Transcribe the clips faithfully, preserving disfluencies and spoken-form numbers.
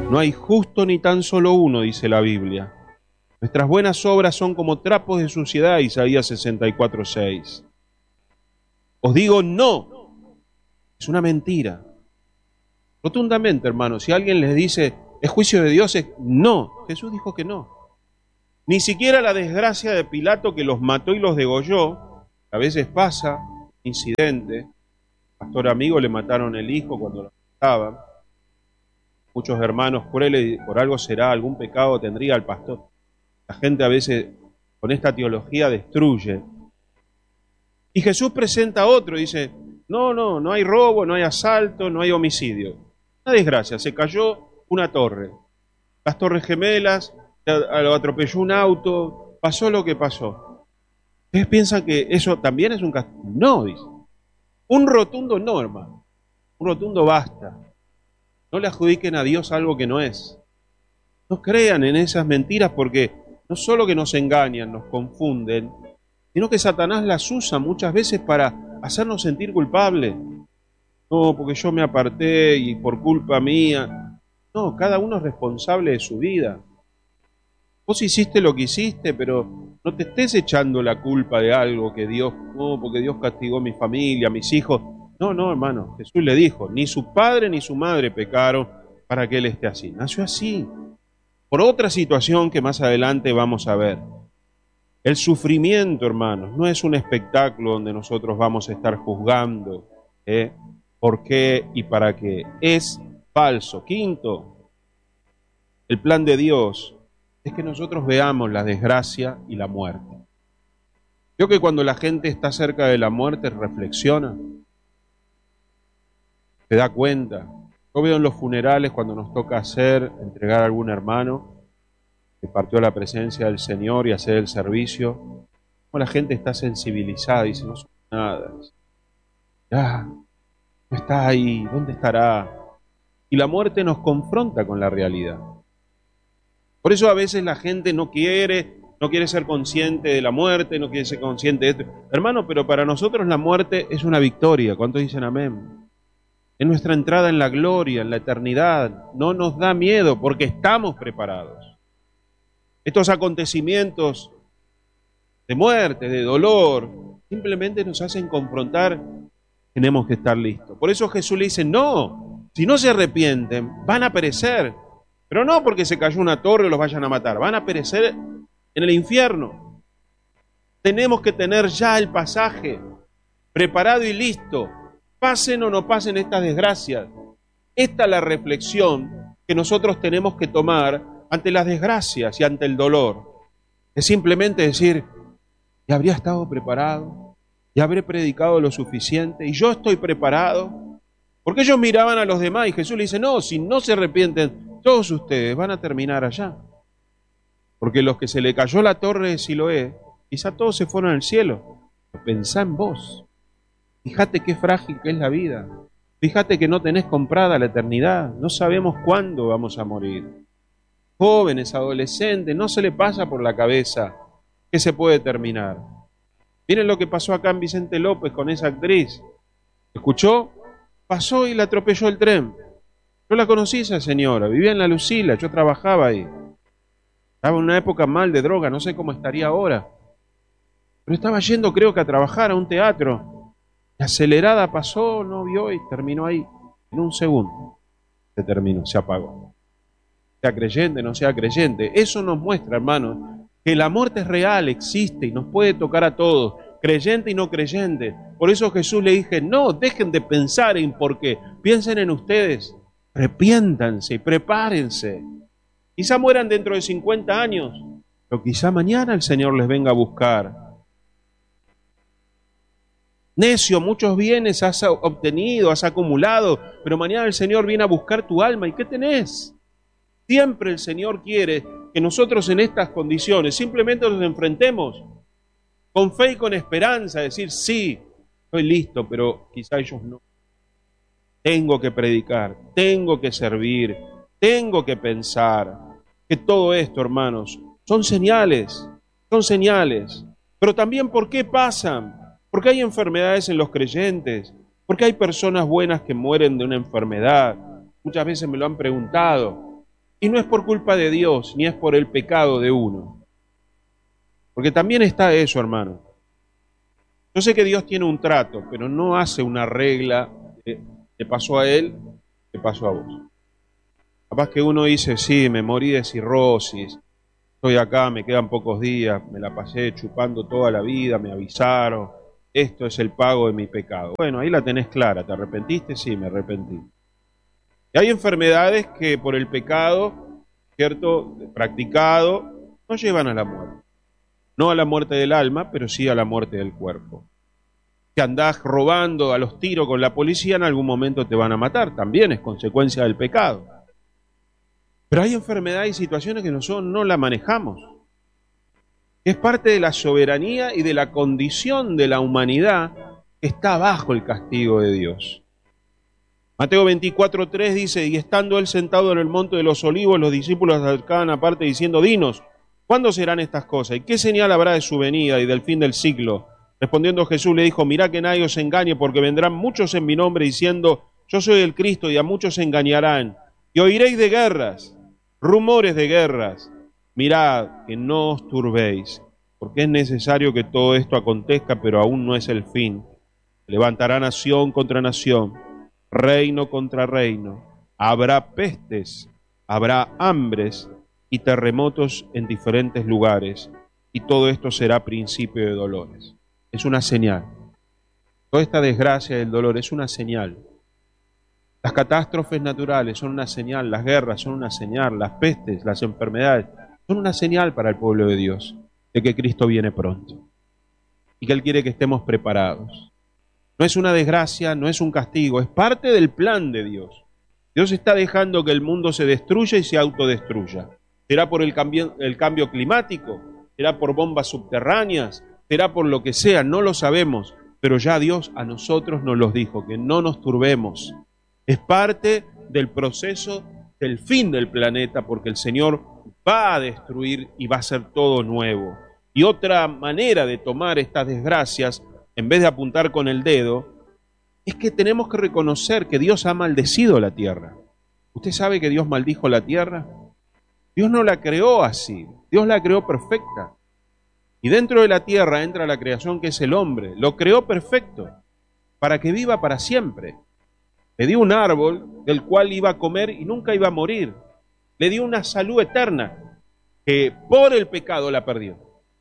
No hay justo ni tan solo uno, dice la Biblia. Nuestras buenas obras son como trapos de suciedad, Isaías sesenta y cuatro, seis. Os digo no, es una mentira. Rotundamente, hermanos, si alguien les dice, ¿es juicio de Dios? Es no. Jesús dijo que no. Ni siquiera la desgracia de Pilato que los mató y los degolló, a veces pasa, incidente. Pastor amigo le mataron el hijo cuando lo mataban. Muchos hermanos crueles, por algo será, algún pecado tendría el pastor. La gente a veces con esta teología destruye. Y Jesús presenta otro, dice, no, no, no hay robo, no hay asalto, no hay homicidio. Una desgracia, se cayó una torre. Las Torres Gemelas, lo atropelló un auto, pasó lo que pasó. ¿Ustedes piensan que eso también es un castigo? No, dice. Un rotundo no, hermano. Un rotundo basta. No le adjudiquen a Dios algo que no es. No crean en esas mentiras porque no solo que nos engañan, nos confunden, sino que Satanás las usa muchas veces para hacernos sentir culpables. No, porque yo me aparté y por culpa mía. No, cada uno es responsable de su vida. Vos hiciste lo que hiciste, pero no te estés echando la culpa de algo que Dios, no, porque Dios castigó a mi familia, a mis hijos. No, no, hermano, Jesús le dijo, ni su padre ni su madre pecaron para que él esté así. Nació así, por otra situación que más adelante vamos a ver. El sufrimiento, hermanos, no es un espectáculo donde nosotros vamos a estar juzgando ¿eh? por qué y para qué. Es falso. Quinto, el plan de Dios es que nosotros veamos la desgracia y la muerte. Yo que cuando la gente está cerca de la muerte reflexiona, se da cuenta. Yo veo en los funerales cuando nos toca hacer, entregar a algún hermano que partió a la presencia del Señor y hacer el servicio, como la gente está sensibilizada y dice, no somos nada. Ya, no está ahí, ¿dónde estará? Y la muerte nos confronta con la realidad. Por eso a veces la gente no quiere, no quiere ser consciente de la muerte, no quiere ser consciente de esto. Hermano, pero para nosotros la muerte es una victoria. ¿Cuántos dicen amén? Es nuestra entrada en la gloria, en la eternidad. No nos da miedo porque estamos preparados. Estos acontecimientos de muerte, de dolor, simplemente nos hacen confrontar. Tenemos que estar listos. Por eso Jesús le dice, no, si no se arrepienten, van a perecer. Pero no porque se cayó una torre o los vayan a matar, van a perecer en el infierno. Tenemos que tener ya el pasaje preparado y listo. Pasen o no pasen estas desgracias. Esta es la reflexión que nosotros tenemos que tomar ante las desgracias y ante el dolor. Es simplemente decir, ya habría estado preparado, ya habré predicado lo suficiente y yo estoy preparado. Porque ellos miraban a los demás y Jesús le dice, no, si no se arrepienten, todos ustedes van a terminar allá. Porque los que se le cayó la torre de Siloé, quizá todos se fueron al cielo. Pensá en vos. Fíjate qué frágil que es la vida. Fíjate que no tenés comprada la eternidad. No sabemos cuándo vamos a morir. Jóvenes, adolescentes, no se le pasa por la cabeza que se puede terminar. Miren lo que pasó acá en Vicente López con esa actriz. ¿Escuchó? Pasó y la atropelló el tren. Yo la conocí esa señora, vivía en La Lucila, yo trabajaba ahí. Estaba en una época mal de droga, no sé cómo estaría ahora. Pero estaba yendo, creo que a trabajar a un teatro. Y acelerada pasó, no vio y terminó ahí. En un segundo se terminó, se apagó. Sea creyente, no sea creyente. Eso nos muestra, hermanos, que la muerte es real, existe y nos puede tocar a todos, creyente y no creyente. Por eso Jesús le dije, no, dejen de pensar en por qué. Piensen en ustedes, arrepiéntanse y prepárense. Quizá mueran dentro de cincuenta años, pero quizá mañana el Señor les venga a buscar. Necio, muchos bienes has obtenido, has acumulado, pero mañana el Señor viene a buscar tu alma. ¿Y qué tenés? Siempre el Señor quiere que nosotros en estas condiciones simplemente nos enfrentemos con fe y con esperanza, decir, sí, estoy listo, pero quizá ellos no. Tengo que predicar, tengo que servir, tengo que pensar que todo esto, hermanos, son señales, son señales. Pero también, ¿por qué pasan? Porque hay enfermedades en los creyentes, porque hay personas buenas que mueren de una enfermedad. Muchas veces me lo han preguntado. Y no es por culpa de Dios, ni es por el pecado de uno. Porque también está eso, hermano. Yo sé que Dios tiene un trato, pero no hace una regla de te pasó a él, te pasó a vos. Capaz que uno dice, sí, me morí de cirrosis, estoy acá, me quedan pocos días, me la pasé chupando toda la vida, me avisaron, esto es el pago de mi pecado. Bueno, ahí la tenés clara, ¿te arrepentiste? Sí, me arrepentí. Y hay enfermedades que por el pecado, ¿cierto?, practicado, no llevan a la muerte. No a la muerte del alma, pero sí a la muerte del cuerpo. Que andás robando a los tiros con la policía, en algún momento te van a matar, también es consecuencia del pecado. Pero hay enfermedades y situaciones que nosotros no la manejamos. Es parte de la soberanía y de la condición de la humanidad que está bajo el castigo de Dios. Mateo veinticuatro tres dice, y estando él sentado en el monte de los olivos, los discípulos se acercaban aparte diciendo, dinos, ¿cuándo serán estas cosas? ¿Y qué señal habrá de su venida y del fin del siglo? Respondiendo Jesús le dijo, mirá que nadie os engañe, porque vendrán muchos en mi nombre diciendo, yo soy el Cristo, y a muchos se engañarán. Y oiréis de guerras, rumores de guerras. Mirad que no os turbéis, porque es necesario que todo esto acontezca, pero aún no es el fin. Levantará nación contra nación, reino contra reino. Habrá pestes, habrá hambres y terremotos en diferentes lugares, y todo esto será principio de dolores. Es una señal. Toda esta desgracia del dolor es una señal. Las catástrofes naturales son una señal, las guerras son una señal, las pestes, las enfermedades son una señal para el pueblo de Dios de que Cristo viene pronto y que Él quiere que estemos preparados. No es una desgracia, no es un castigo, es parte del plan de Dios. Dios está dejando que el mundo se destruya y se autodestruya. ¿Será por el cambio, el cambio climático? ¿Será por bombas subterráneas? ¿Será por lo que sea? No lo sabemos, pero ya Dios a nosotros nos los dijo, que no nos turbemos. Es parte del proceso del fin del planeta, porque el Señor va a destruir y va a hacer todo nuevo. Y otra manera de tomar estas desgracias, en vez de apuntar con el dedo, es que tenemos que reconocer que Dios ha maldecido la tierra. ¿Usted sabe que Dios maldijo la tierra? Dios no la creó así, Dios la creó perfecta. Y dentro de la tierra entra la creación que es el hombre. Lo creó perfecto, para que viva para siempre. Le dio un árbol del cual iba a comer y nunca iba a morir. Le dio una salud eterna, que por el pecado la perdió.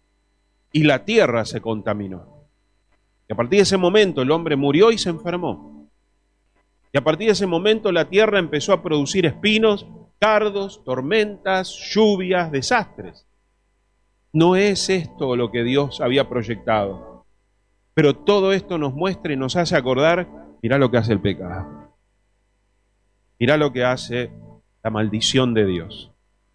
Y la tierra se contaminó. Y a partir de ese momento el hombre murió y se enfermó. Y a partir de ese momento la tierra empezó a producir espinos, cardos, tormentas, lluvias, desastres. No es esto lo que Dios había proyectado. Pero todo esto nos muestra y nos hace acordar, mirá lo que hace el pecado. Mirá lo que hace la maldición de Dios.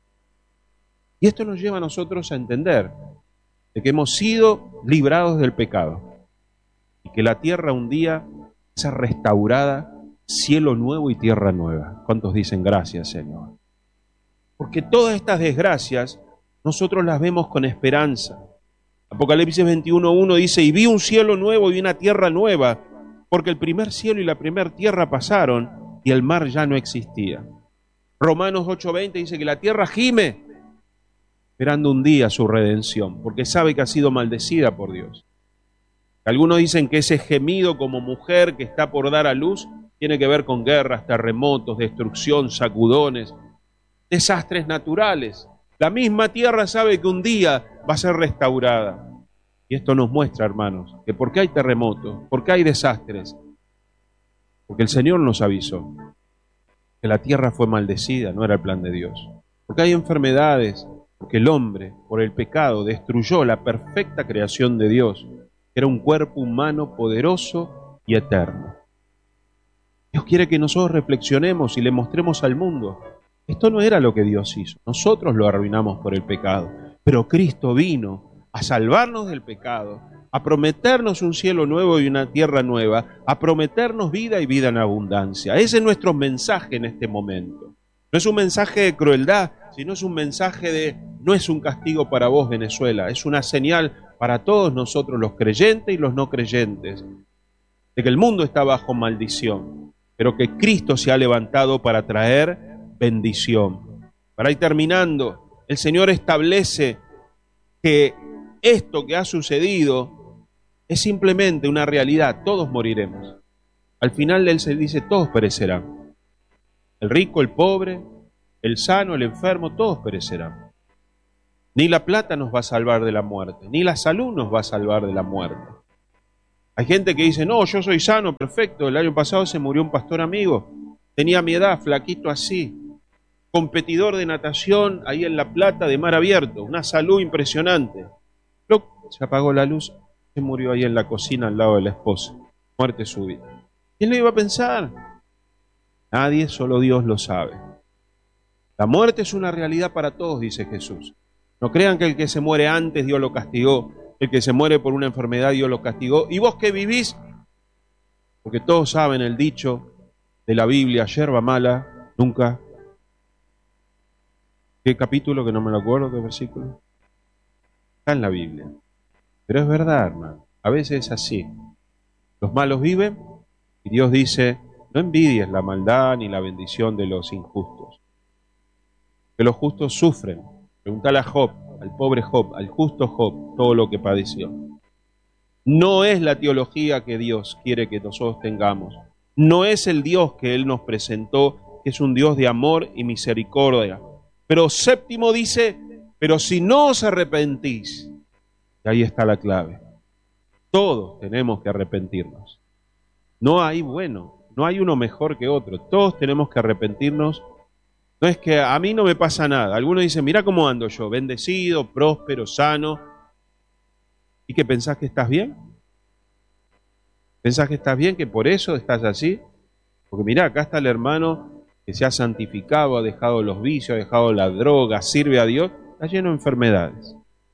Y esto nos lleva a nosotros a entender de que hemos sido librados del pecado. Y que la tierra un día sea restaurada, cielo nuevo y tierra nueva. ¿Cuántos dicen gracias, Señor? Porque todas estas desgracias nosotros las vemos con esperanza. Apocalipsis veintiuno uno dice, y vi un cielo nuevo y una tierra nueva, porque el primer cielo y la primera tierra pasaron y el mar ya no existía. Romanos ocho veinte dice que la tierra gime, esperando un día su redención, porque sabe que ha sido maldecida por Dios. Algunos dicen que ese gemido como mujer que está por dar a luz tiene que ver con guerras, terremotos, destrucción, sacudones, desastres naturales. La misma tierra sabe que un día va a ser restaurada. Y esto nos muestra, hermanos, que ¿por qué hay terremotos? ¿Por qué hay desastres? Porque el Señor nos avisó que la tierra fue maldecida, no era el plan de Dios. Porque hay enfermedades, porque el hombre, por el pecado, destruyó la perfecta creación de Dios. Era un cuerpo humano poderoso y eterno. Dios quiere que nosotros reflexionemos y le mostremos al mundo. Esto no era lo que Dios hizo. Nosotros lo arruinamos por el pecado. Pero Cristo vino a salvarnos del pecado, a prometernos un cielo nuevo y una tierra nueva, a prometernos vida y vida en abundancia. Ese es nuestro mensaje en este momento. No es un mensaje de crueldad, sino es un mensaje de, no es un castigo para vos, Venezuela, es una señal para todos nosotros, los creyentes y los no creyentes, de que el mundo está bajo maldición, pero que Cristo se ha levantado para traer bendición, Para ir terminando, el Señor establece que esto que ha sucedido es simplemente una realidad. Todos moriremos. Al final Él se dice, todos perecerán. El rico, el pobre, el sano, el enfermo, todos perecerán. Ni la plata nos va a salvar de la muerte, ni la salud nos va a salvar de la muerte. Hay gente que dice, no, yo soy sano, perfecto. El año pasado se murió un pastor amigo. Tenía mi edad, flaquito así. Competidor de natación ahí en La Plata de mar abierto. Una salud impresionante. Se apagó la luz, se murió ahí en la cocina al lado de la esposa. Muerte súbita. ¿Quién lo iba a pensar? Nadie, solo Dios lo sabe. La muerte es una realidad para todos, dice Jesús. No crean que el que se muere antes Dios lo castigó. El que se muere por una enfermedad Dios lo castigó. ¿Y vos que vivís? Porque todos saben el dicho de la Biblia, yerba mala, nunca. ¿Qué capítulo? Que no me lo acuerdo, ¿qué versículo? Está en la Biblia. Pero es verdad, hermano. A veces es así. Los malos viven y Dios dice, no envidies la maldad ni la bendición de los injustos. Que los justos sufren. Preguntale a Job, al pobre Job, al justo Job, todo lo que padeció. No es la teología que Dios quiere que nosotros tengamos. No es el Dios que Él nos presentó, que es un Dios de amor y misericordia. Pero séptimo dice, pero si no os arrepentís, y ahí está la clave. Todos tenemos que arrepentirnos. No hay bueno, no hay uno mejor que otro. Todos tenemos que arrepentirnos. No es que a mí no me pasa nada. Algunos dicen, mira cómo ando yo, bendecido, próspero, sano. ¿Y que pensás que estás bien? ¿Pensás que estás bien, que por eso estás así? Porque mira, acá está el hermano que se ha santificado, ha dejado los vicios, ha dejado la droga, sirve a Dios, está lleno de enfermedades.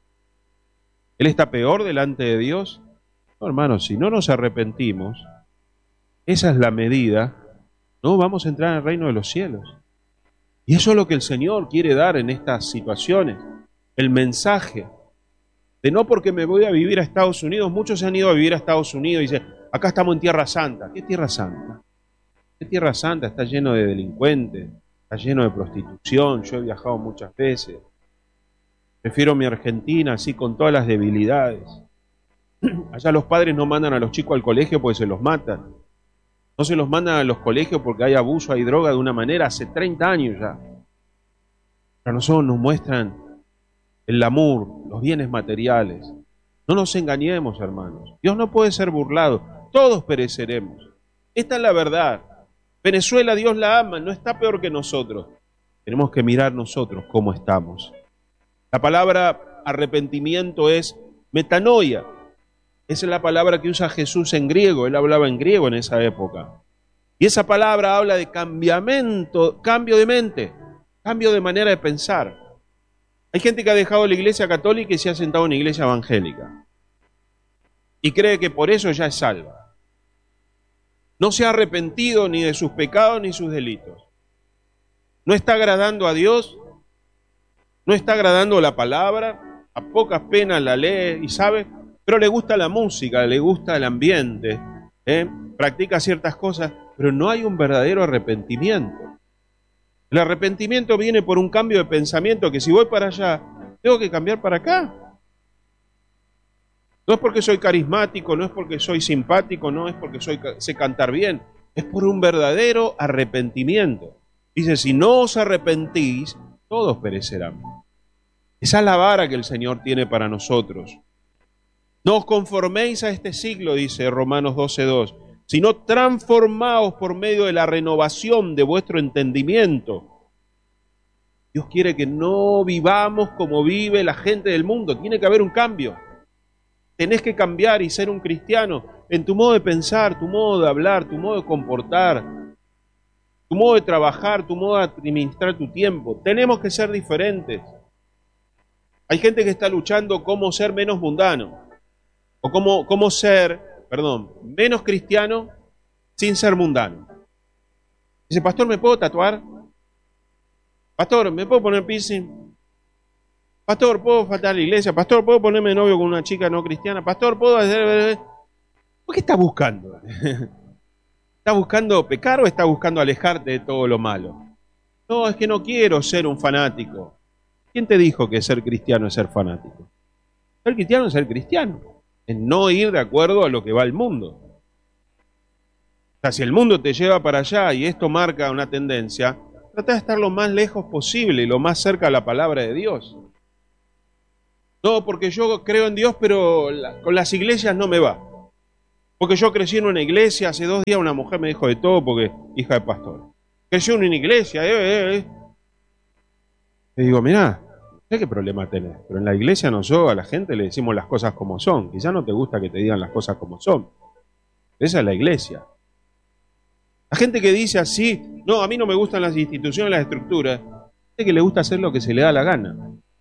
¿Él está peor delante de Dios? No, hermanos, si no nos arrepentimos, esa es la medida, no vamos a entrar en el reino de los cielos. Y eso es lo que el Señor quiere dar en estas situaciones. El mensaje de no porque me voy a vivir a Estados Unidos, muchos se han ido a vivir a Estados Unidos y dicen, acá estamos en Tierra Santa. ¿Qué Tierra Santa? ¿Qué Tierra Santa? Está lleno de delincuentes, está lleno de prostitución, yo he viajado muchas veces. Prefiero mi Argentina así con todas las debilidades. Allá los padres no mandan a los chicos al colegio porque se los matan. No se los mandan a los colegios porque hay abuso, hay droga de una manera hace treinta años ya. Pero a nosotros nos muestran el glamour, los bienes materiales. No nos engañemos, hermanos. Dios no puede ser burlado. Todos pereceremos. Esta es la verdad. Venezuela, Dios la ama, no está peor que nosotros. Tenemos que mirar nosotros cómo estamos. La palabra arrepentimiento es metanoia. Esa es la palabra que usa Jesús en griego. Él hablaba en griego en esa época. Y esa palabra habla de cambiamiento, cambio de mente, cambio de manera de pensar. Hay gente que ha dejado la iglesia católica y se ha sentado en una iglesia evangélica. Y cree que por eso ya es salva. No se ha arrepentido ni de sus pecados ni sus delitos. No está agradando a Dios, no está agradando la palabra, a pocas penas la lee y sabe, pero le gusta la música, le gusta el ambiente, ¿eh? Practica ciertas cosas, pero no hay un verdadero arrepentimiento. El arrepentimiento viene por un cambio de pensamiento, que si voy para allá, tengo que cambiar para acá. No es porque soy carismático, no es porque soy simpático, no es porque soy, sé cantar bien, es por un verdadero arrepentimiento. Dice, si no os arrepentís, todos perecerán. Esa es la vara que el Señor tiene para nosotros. No os conforméis a este siglo, dice Romanos doce dos, sino transformaos por medio de la renovación de vuestro entendimiento. Dios quiere que no vivamos como vive la gente del mundo, tiene que haber un cambio. Tenés que cambiar y ser un cristiano en tu modo de pensar, tu modo de hablar, tu modo de comportar, tu modo de trabajar, tu modo de administrar tu tiempo. Tenemos que ser diferentes. Hay gente que está luchando cómo ser menos mundano. O cómo, cómo ser, perdón, menos cristiano sin ser mundano. Dice, pastor, ¿me puedo tatuar? Pastor, ¿me puedo poner piercing? Pastor, ¿puedo faltar a la iglesia? Pastor, ¿puedo ponerme de novio con una chica no cristiana? Pastor, ¿puedo hacer...? ¿Por qué estás buscando? ¿Estás buscando pecar o estás buscando alejarte de todo lo malo? No, es que no quiero ser un fanático. ¿Quién te dijo que ser cristiano es ser fanático? Ser cristiano es ser cristiano, es no ir de acuerdo a lo que va el mundo. O sea, si el mundo te lleva para allá y esto marca una tendencia, trata de estar lo más lejos posible y lo más cerca a la palabra de Dios. No, porque yo creo en Dios, pero la, con las iglesias no me va. Porque yo crecí en una iglesia, hace dos días una mujer me dijo de todo porque hija de pastor. Creció en una iglesia, eh, eh, eh. Le digo, mirá, no sé qué problema tenés, pero en la iglesia nosotros a la gente le decimos las cosas como son. Quizás no te gusta que te digan las cosas como son. Esa es la iglesia. La gente que dice así, no, a mí no me gustan las instituciones, las estructuras, gente que le gusta hacer lo que se le da la gana.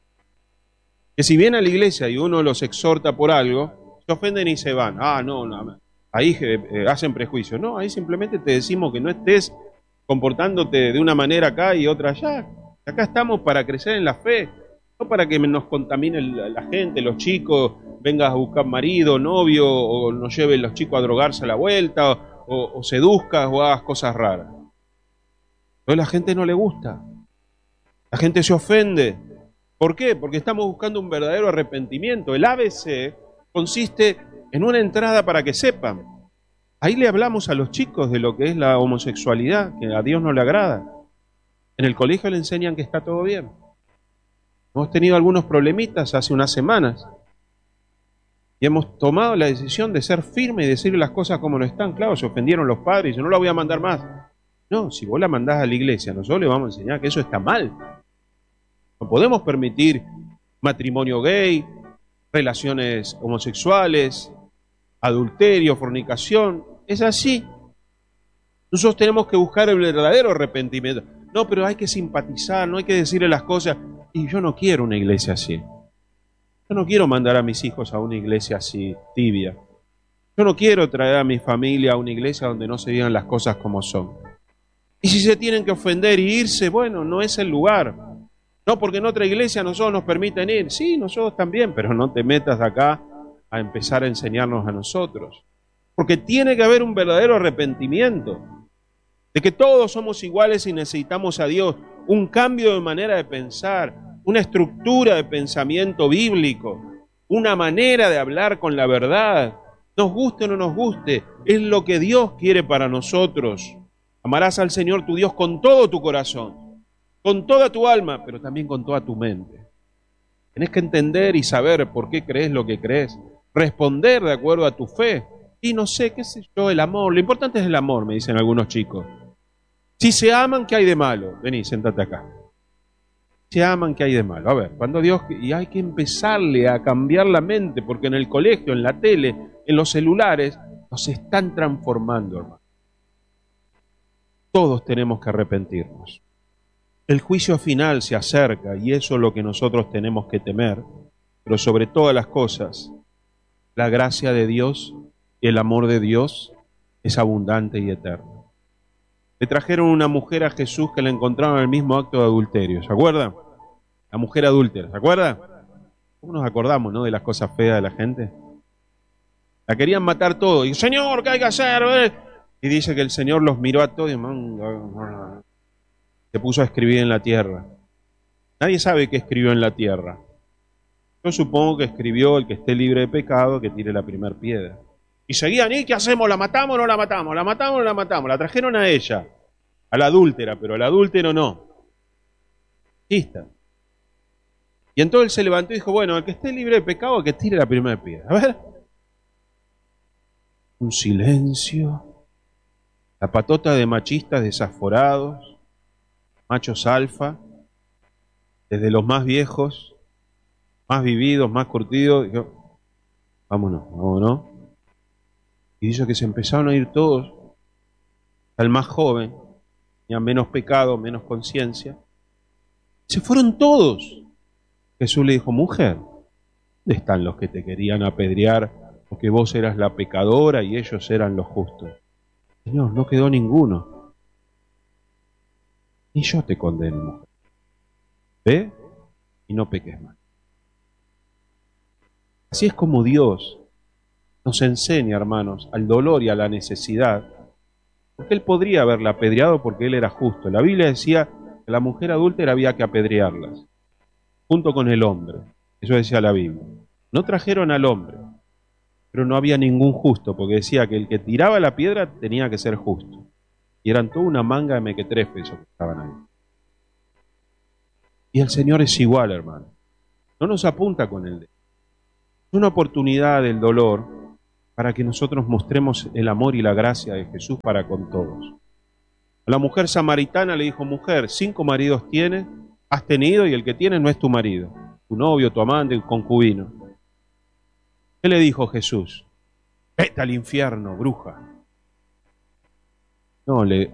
Que si viene a la iglesia y uno los exhorta por algo, se ofenden y se van. Ah, no, no, ahí eh, hacen prejuicios. No, ahí simplemente te decimos que no estés comportándote de una manera acá y otra allá. Acá estamos para crecer en la fe, no para que nos contamine la gente, los chicos, vengas a buscar marido, novio, o nos lleven los chicos a drogarse a la vuelta, o, o seduzcas o hagas cosas raras. Pero a la gente no le gusta. La gente se ofende. ¿Por qué? Porque estamos buscando un verdadero arrepentimiento. El A B C consiste en una entrada para que sepan. Ahí le hablamos a los chicos de lo que es la homosexualidad, que a Dios no le agrada. En el colegio le enseñan que está todo bien. Hemos tenido algunos problemitas hace unas semanas y hemos tomado la decisión de ser firmes y decir las cosas como no están. Claro, se ofendieron los padres y yo no la voy a mandar más. No, si vos la mandás a la iglesia, nosotros le vamos a enseñar que eso está mal. No podemos permitir matrimonio gay, relaciones homosexuales, adulterio, fornicación. Es así. Nosotros tenemos que buscar el verdadero arrepentimiento. No, pero hay que simpatizar, no hay que decirle las cosas. Y yo no quiero una iglesia así. Yo no quiero mandar a mis hijos a una iglesia así, tibia. Yo no quiero traer a mi familia a una iglesia donde no se digan las cosas como son. Y si se tienen que ofender y irse, bueno, no es el lugar. No, porque en otra iglesia nosotros nos permiten ir. Sí, nosotros también, pero no te metas de acá a empezar a enseñarnos a nosotros. Porque tiene que haber un verdadero arrepentimiento de que todos somos iguales y necesitamos a Dios, un cambio de manera de pensar, una estructura de pensamiento bíblico, una manera de hablar con la verdad, nos guste o no nos guste, es lo que Dios quiere para nosotros. Amarás al Señor tu Dios con todo tu corazón, con toda tu alma, pero también con toda tu mente. Tenés que entender y saber por qué crees lo que crees, responder de acuerdo a tu fe, y no sé, qué sé yo, el amor, lo importante es el amor, me dicen algunos chicos. Si se aman, ¿qué hay de malo? Vení, sentate acá. Se aman, ¿qué hay de malo? A ver, cuando Dios... Y hay que empezarle a cambiar la mente, porque en el colegio, en la tele, en los celulares, nos están transformando, hermano. Todos tenemos que arrepentirnos. El juicio final se acerca y eso es lo que nosotros tenemos que temer, pero sobre todas las cosas, la gracia de Dios y el amor de Dios es abundante y eterno. Le trajeron una mujer a Jesús que la encontraron en el mismo acto de adulterio, ¿se acuerdan? La mujer adúltera, ¿se acuerdan? ¿Cómo nos acordamos, no, de las cosas feas de la gente? La querían matar todo, y Señor, ¿qué hay que hacer? Y dice que el Señor los miró a todos y se puso a escribir en la tierra. Nadie sabe qué escribió en la tierra. Yo supongo que escribió el que esté libre de pecado, que tire la primera piedra. Y seguían, ¿y qué hacemos? ¿La matamos o no la matamos? ¿La matamos o no la matamos? La trajeron a ella, a la adúltera, pero al adúltero no. Lista. Y entonces él se levantó y dijo, bueno, el que esté libre de pecado, que tire la primera piedra. A ver. Un silencio. La patota de machistas desaforados, machos alfa, desde los más viejos, más vividos, más curtidos. Dijo, vámonos, vámonos. Y dice que se empezaron a ir todos, al más joven, tenía menos pecado, menos conciencia. Se fueron todos. Jesús le dijo, mujer, ¿dónde están los que te querían apedrear porque vos eras la pecadora y ellos eran los justos? Señor, no quedó ninguno. Ni yo te condeno, mujer. Ve y no peques más. Así es como Dios nos enseña, hermanos, al dolor y a la necesidad. Porque Él podría haberla apedreado porque Él era justo. La Biblia decía La mujer adúltera había que apedrearlas, junto con el hombre. Eso decía la Biblia. No trajeron al hombre, pero no había ningún justo, porque decía que el que tiraba la piedra tenía que ser justo. Y eran toda una manga de mequetrefes esos que estaban ahí. Y el Señor es igual, hermano. No nos apunta con el dedo. Es una oportunidad del dolor para que nosotros mostremos el amor y la gracia de Jesús para con todos. A la mujer samaritana le dijo: mujer, cinco maridos tienes, has tenido, y el que tienes no es tu marido, tu novio, tu amante, tu concubino. ¿Qué le dijo Jesús? Vete al infierno, bruja. No, le,